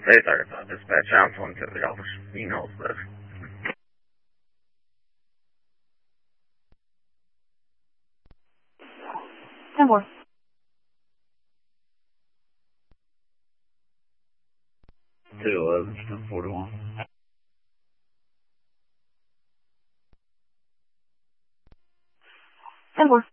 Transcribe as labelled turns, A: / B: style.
A: Day 35 dispatch, I'm 22 the office. You know this.
B: 10-4.
A: 211, 1041.
B: 10-4.